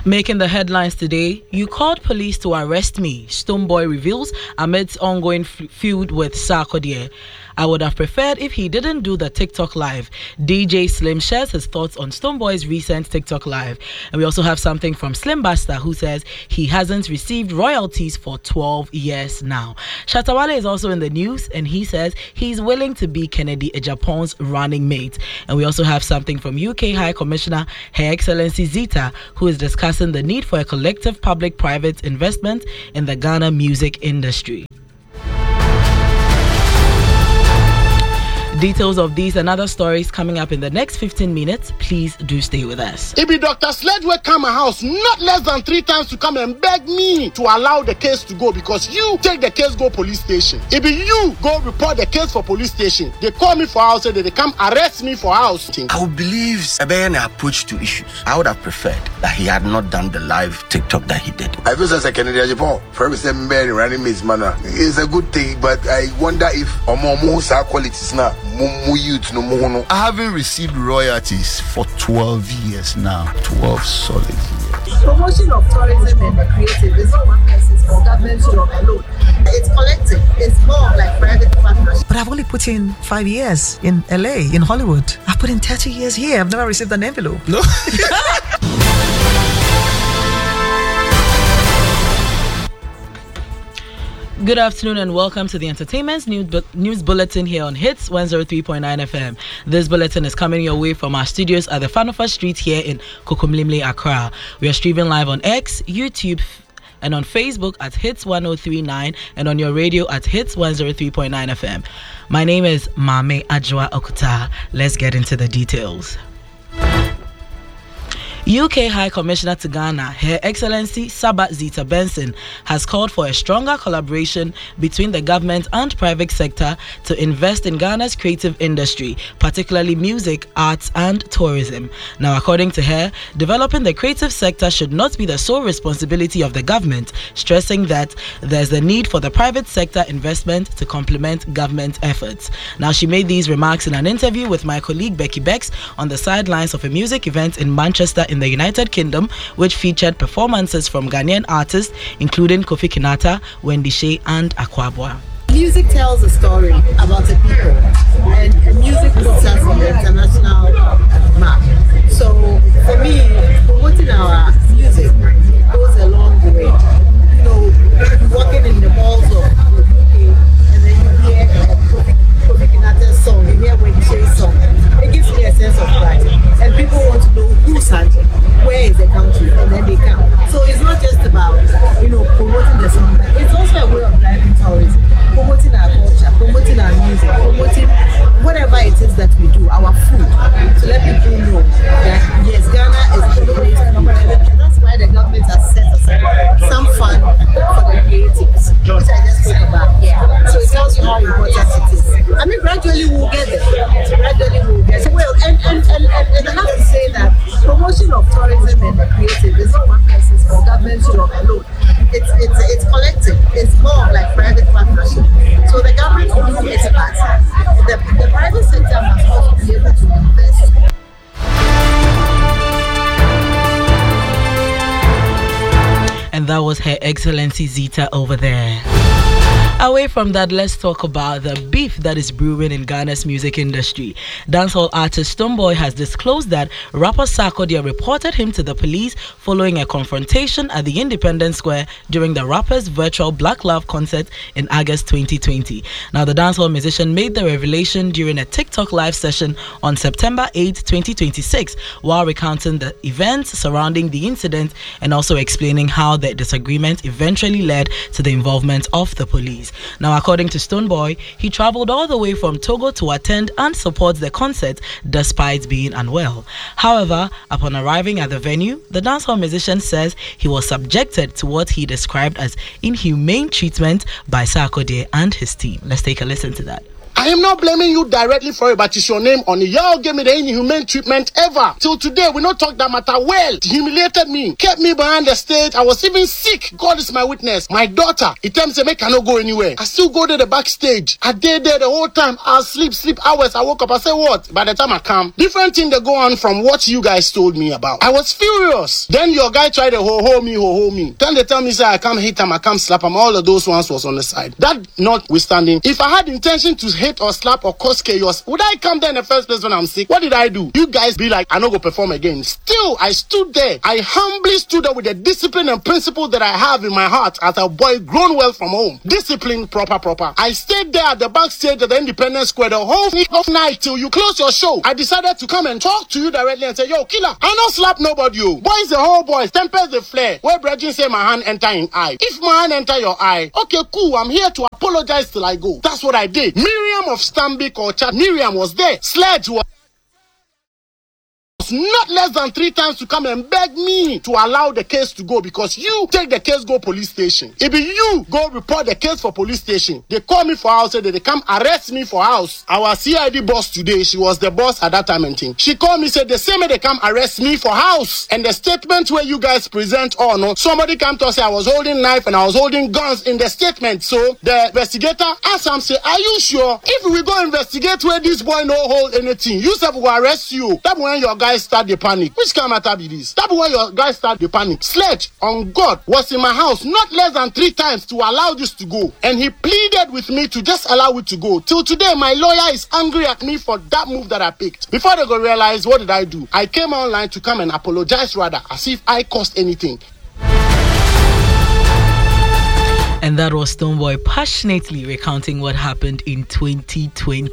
Making the headlines today, you called police to arrest me, Stonebwoy reveals amidst ongoing feud with Sarkodie. I would have preferred if he didn't do the TikTok live. DJ Slim shares his thoughts on Stonebwoy's recent TikTok live. And we also have something from Slim Basta, who says he hasn't received royalties for 12 years now. Shatta Wale is also in the news, and he says he's willing to be Kennedy Agyapong's running mate. And we also have something from UK High Commissioner Her Excellency Zita, who is discussing the need for a collective public-private investment in the Ghana music industry. Details of these and other stories coming up in the next 15 minutes. Please do stay with us. It be Dr. Sledge will come my house not less than 3 times to come and beg me to allow the case to go because you take the case go police station. It be you go report the case for police station. They call me for house and they come arrest me for house. I would believe Sabayan approach to issues. I would have preferred that he had not done the live TikTok that he did. I feel as a Kennedy Agyapong, Professor Mary running his manner. It's a good thing, but I wonder if Omomo's qualities now. I haven't received royalties for 12 years now. 12 solid years. Promotion of tourism and the creative is not one person's or government's job alone. It's collective. It's more like private partnership. But I've only put in 5 years in LA, in Hollywood. I've put in 30 years here. I've never received an envelope. No. Good afternoon and welcome to the Entertainment News Bulletin here on Hits 103.9 FM. This bulletin is coming your way from our studios at the Fanofa Street here in Kokomlimle, Accra. We are streaming live on X, YouTube, and on Facebook at Hits 1039 and on your radio at Hits 103.9 FM. My name is Mame Ajwa Okuta. Let's get into the details. UK High Commissioner to Ghana, Her Excellency Sabat Zita Benson, has called for a stronger collaboration between the government and private sector to invest in Ghana's creative industry, particularly music, arts, and tourism. Now, according to her, developing the creative sector should not be the sole responsibility of the government, stressing that there's the need for the private sector investment to complement government efforts. Now, she made these remarks in an interview with my colleague Becky Bex on the sidelines of a music event in Manchester in the United Kingdom, which featured performances from Ghanaian artists including Kofi Kinata, Wendy Shea, and Aquabwa. Music tells a story about a people, and music puts us on the international map. So for me, promoting our music goes a long way. You know, walking in the malls of the UK and then you hear Kofi Kinata's song, you hear Wendy Shea's song. It gives me a sense of pride, and people want to know who's hunting, where is the country, and then they come. So it's not just about, you know, promoting the song, but it's also a way of driving tourism, promoting our culture, promoting our music, promoting whatever it is that we do, our food, to let people know that yes, Ghana is the place to be. And that's why the government has set aside some fund for the creatives, which I just spoke about. Yeah. So it tells you how important it is. I mean, gradually we'll get there. Well, and I have to say that promotion of tourism and the creative is not one person's or government's job alone. It's collective. It's more like private partnership. So the government will do its part. The private sector must also be able to invest. And that was Her Excellency Zita over there. Away from that, let's talk about the beef that is brewing in Ghana's music industry. Dancehall artist Stonebwoy has disclosed that rapper Sarkodie reported him to the police following a confrontation at the Independence Square during the rapper's virtual Black Love concert in August 2020. Now, the dancehall musician made the revelation during a TikTok live session on September 8, 2026, while recounting the events surrounding the incident and also explaining how the disagreement eventually led to the involvement of the police. Now, according to Stonebwoy, he traveled all the way from Togo to attend and support the concert despite being unwell. However, upon arriving at the venue, the dancehall musician says he was subjected to what he described as inhumane treatment by Sarkodie and his team. Let's take a listen to that. I am not blaming you directly for it, but it's your name on it. Y'all gave me the inhumane treatment ever. Till today, we not talk that matter well. It humiliated me, kept me behind the stage. I was even sick. God is my witness. My daughter, it tells me I cannot go anywhere. I still go to the backstage. I did there the whole time. I'll sleep hours. I woke up. I say what? By the time I come, different thing that go on from what you guys told me about. I was furious. Then your guy tried to ho me. Then they tell me say I come hit him, I come slap him. All of those ones was on the side. That notwithstanding, if I had intention to hit or slap or cause chaos, would I come there in the first place when I'm sick? What did I do? You guys be like, I not go perform again. Still, I stood there. I humbly stood there with the discipline and principle that I have in my heart as a boy grown well from home. Discipline, proper. I stayed there at the backstage at the Independence Square the whole night till you close your show. I decided to come and talk to you directly and say, yo, killer, I don't slap nobody, yo. Boys the whole boys, tempers the flare. Where Bridget say my hand enter in eye. If my hand enter your eye, okay, cool, I'm here to apologize till I go. That's what I did. Miriam of Stanbic Orchard, Miriam was there. Sledge was not less than 3 times to come and beg me to allow the case to go because you take the case go police station. If you go report the case for police station, they call me for house, they come arrest me for house. Our CID boss today, she was the boss at that time and thing. She called me, said the same way they come arrest me for house. And the statement where you guys present no, somebody come to us say I was holding knife and I was holding guns in the statement. So the investigator asked him, say, are you sure? If we go investigate where this boy no hold anything, you said we will arrest you. That when your guys start the panic. Which kind of matter be this? That when your guys start the panic. Sledge on God was in my house not less than 3 times to allow this to go. And he pleaded with me to just allow it to go. Till today, my lawyer is angry at me for that move that I picked. Before they go realize, what did I do? I came online to come and apologize rather as if I caused anything. And that was Stonebwoy passionately recounting what happened in 2020.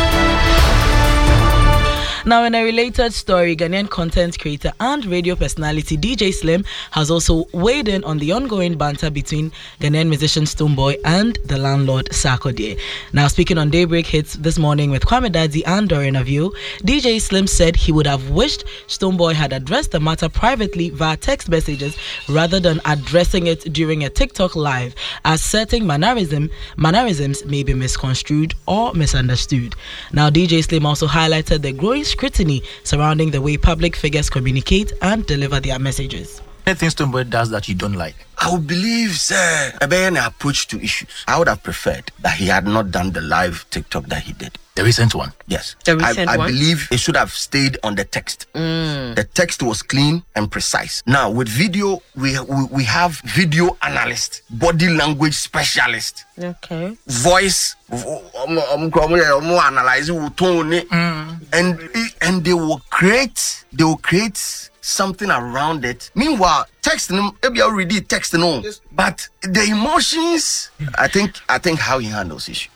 Now, in a related story, Ghanaian content creator and radio personality DJ Slim has also weighed in on the ongoing banter between Ghanaian musician Stonebwoy and the landlord Sarkodie. Now, speaking on Daybreak Hits this morning with Kwame Dadzi and Dorian Avio, DJ Slim said he would have wished Stonebwoy had addressed the matter privately via text messages rather than addressing it during a TikTok live, as certain mannerisms may be misconstrued or misunderstood. Now, DJ Slim also highlighted the growing scrutiny surrounding the way public figures communicate and deliver their messages. Anything Stonebwoy does that you don't like? I would believe, sir, an approach to issues. I would have preferred that he had not done the live TikTok that he did. The recent one? Yes. I believe it should have stayed on the text. The text was clean and precise. Now, with video, we have video analyst, body language specialist, okay, voice, analyze tone, and they will create something around it. Meanwhile, text maybe already text but the emotions, I think how he handles issue.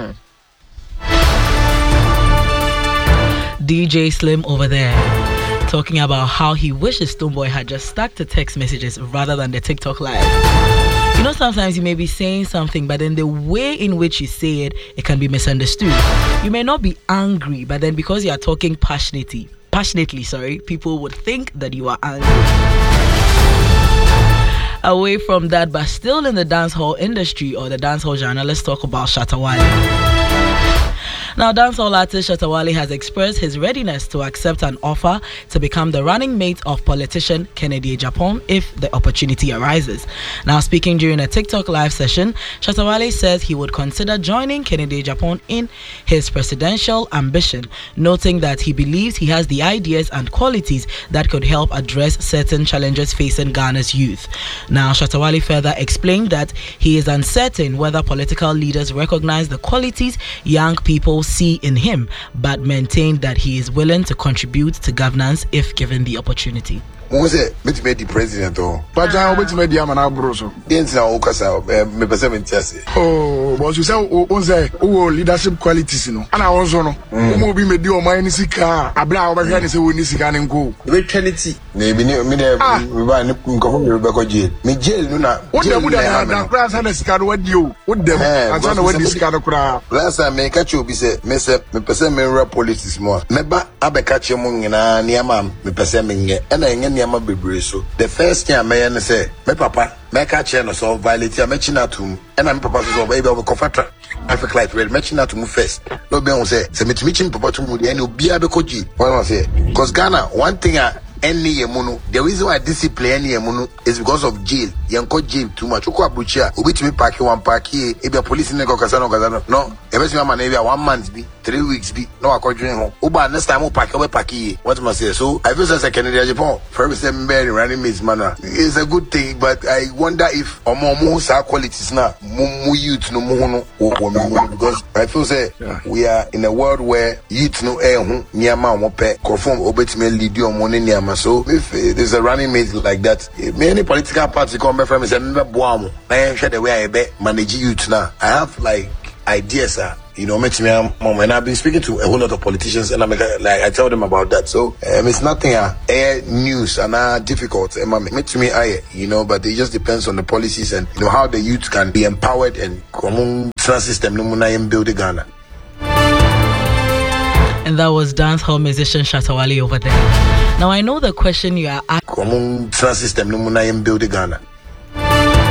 DJ Slim over there talking about how he wishes Stonebwoy had just stuck to text messages rather than the TikTok live. You know, sometimes you may be saying something, but then the way in which you say it, it can be misunderstood. You may not be angry, but then because you are talking passionately, people would think that you are angry. Away from that, but still in the dancehall industry or the dancehall genre, let's talk about Shatta Wale. Now, dancehall artist Shatta Wale has expressed his readiness to accept an offer to become the running mate of politician Kennedy Agyapong if the opportunity arises. Now, speaking during a TikTok live session, Shatta Wale says he would consider joining Kennedy Agyapong in his presidential ambition, noting that he believes he has the ideas and qualities that could help address certain challenges facing Ghana's youth. Now, Shatta Wale further explained that he is uncertain whether political leaders recognize the qualities young people see in him, but maintained that he is willing to contribute to governance if given the opportunity. Who say me the president or but I want to make the man abroso didn't know okasa me person interest. Oh, but you say o say leadership qualities no and I also no mo bi me di o man ni sika abla o ba hwe ni say woni sika ni nko we trinity na bi ni me dey we ba ni nkofo me be ko jail me jail no na jail na kra sa na sika no wadi o dem asa na wadi sika no kra last time me catch you be say say me pese me rap politics more. Meba abeka che mo nyina niama me pese me nye. E na nye niama bebre so. The first thing I may say, me papa me ka che no so violate me chinatum. E na me papa so baby we confatra traffic light red me chinatum first. No be on say me chim papa to mu dey any obi abekoji. What I say? Cause Ghana one thing any yemuno, the reason why discipline any yemuno is because of jail. Yanko jail too much. Oko abucha, obi to me park one park here. If your police in the kasano. No, every man maybe 1 month be 3 weeks be no according home. Uba next time we park here. What must say? So I feel as a Canadian Japan. For every time running Miss Mana, it's a good thing, but I wonder if more qualities now more youth no more because I feel say we are in a world where youth no niyama mo pe conform obetime lead your money niyama. So if there's a running mate like that, many political parties come from me say me boam. I share the way I be manage youth now. I have like ideas, you know, and I've been speaking to a whole lot of politicians, and I tell them about that. So it's nothing news and difficult. You know, but it just depends on the policies and you know how the youth can be empowered and common system build Ghana. And that was dancehall musician Shatawale over there. Now I know the question you are asking. Common system build Ghana.